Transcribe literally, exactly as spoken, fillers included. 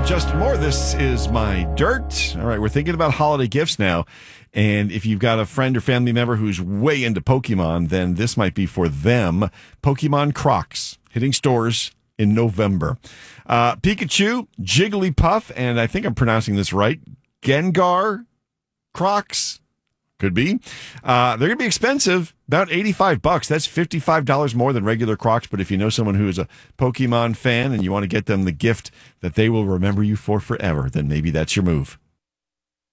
Just more. This is My Dirt. All right, we're thinking about holiday gifts now. And if you've got a friend or family member who's way into Pokemon, then this might be for them. Pokemon Crocs, hitting stores in November. Uh, Pikachu, Jigglypuff, and I think I'm pronouncing this right, Gengar Crocs. Could be. Uh, they're going to be expensive, about eighty-five bucks. That's fifty-five dollars more than regular Crocs. But if you know someone who is a Pokemon fan and you want to get them the gift that they will remember you for forever, then maybe that's your move.